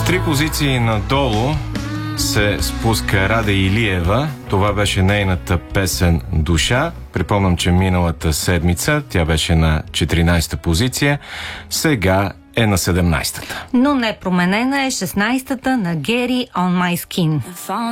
3 позиции надолу се спуска Рада Илиева. Това беше нейната песен "Душа". Припомням, че миналата седмица тя беше на 14-та позиция. Сега е на 17-та. Но не променена е 16-та на Gary On My Skin.